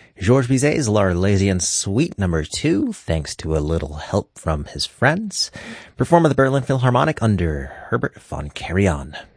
Georges Bizet's L'Arlésienne Suite No. 2, thanks to a little help from his friends, performed at the Berlin Philharmonic under Herbert von Karajan.